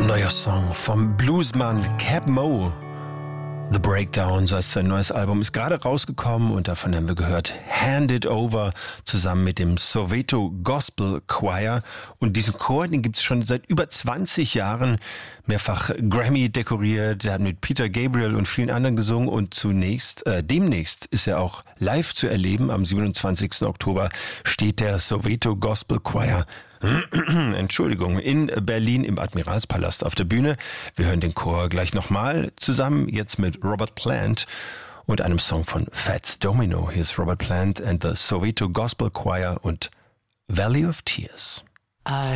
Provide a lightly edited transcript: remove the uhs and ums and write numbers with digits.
Neuer Song vom Bluesmann Cap Mo. The Breakdown, so heißt sein neues Album, ist gerade rausgekommen und davon haben wir gehört Hand It Over zusammen mit dem Soweto Gospel Choir. Und diesen Chor, den gibt es schon seit über 20 Jahren, mehrfach Grammy dekoriert, der hat mit Peter Gabriel und vielen anderen gesungen und demnächst ist er auch live zu erleben. Am 27. Oktober steht der Soweto Gospel Choir in Berlin im Admiralspalast auf der Bühne. Wir hören den Chor gleich nochmal zusammen, jetzt mit Robert Plant und einem Song von Fats Domino. Hier ist Robert Plant and the Soweto Gospel Choir und Valley of Tears.